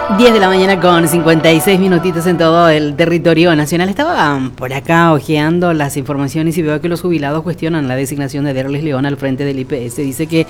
10 de la mañana con 56 minutitos en todo el territorio nacional. Estaba por acá hojeando las informaciones y veo que los jubilados cuestionan la designación de Derlis León al frente del IPS. Dice que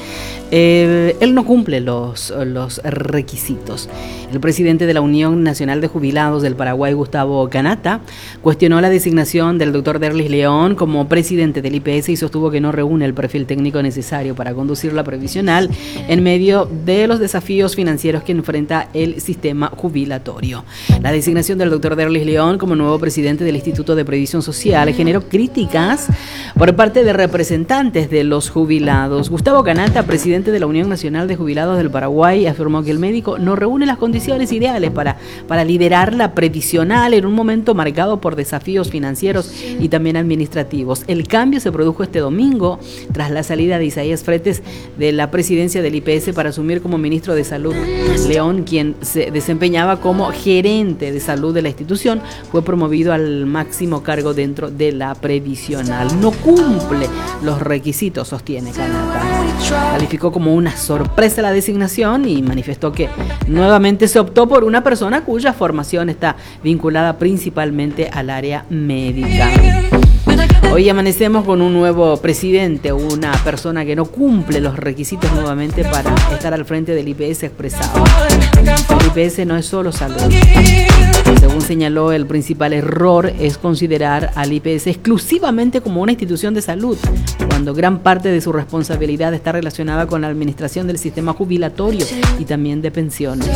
él no cumple los requisitos. El presidente de la Unión Nacional de Jubilados del Paraguay, Gustavo Canata, cuestionó la designación del doctor Derlis León como presidente del IPS y sostuvo que no reúne el perfil técnico necesario para conducir la previsional en medio de los desafíos financieros que enfrenta el sistema jubilatorio. La designación del doctor Derlis León como nuevo presidente del Instituto de Previsión Social generó críticas por parte de representantes de los jubilados. Gustavo Canata, presidente de la Unión Nacional de Jubilados del Paraguay, afirmó que el médico no reúne las condiciones ideales para liderar la previsional en un momento marcado por desafíos financieros y también administrativos. El cambio se produjo este domingo tras la salida de Isaías Fretes de la presidencia del IPS para asumir como ministro de Salud. León, quien se desempeñaba como gerente de salud de la institución, fue promovido al máximo cargo dentro de la previsional. No cumple los requisitos, sostiene Canata. Calificó como una sorpresa la designación y manifestó que nuevamente se optó por una persona cuya formación está vinculada principalmente al área médica. Hoy amanecemos con un nuevo presidente, una persona que no cumple los requisitos nuevamente para estar al frente del IPS expresado. El IPS no es solo salud. Según señaló, el principal error es considerar al IPS exclusivamente como una institución de salud, cuando gran parte de su responsabilidad está relacionada con la administración del sistema jubilatorio y también de pensiones.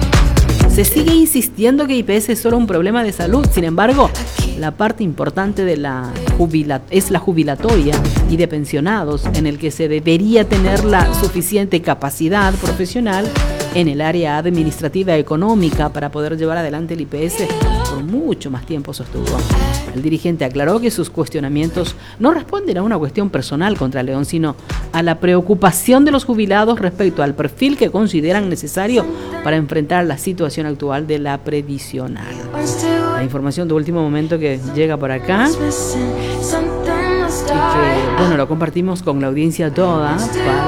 Se sigue insistiendo que IPS es solo un problema de salud. Sin embargo, la parte importante de es la jubilatoria y de pensionados, en el que se debería tener la suficiente capacidad profesional en el área administrativa y económica para poder llevar adelante el IPS por mucho más tiempo, sostuvo. El dirigente aclaró que sus cuestionamientos no responden a una cuestión personal contra León, sino a la preocupación de los jubilados respecto al perfil que consideran necesario para enfrentar la situación actual de la previsional. La información de último momento que llega por acá y que, bueno, lo compartimos con la audiencia toda para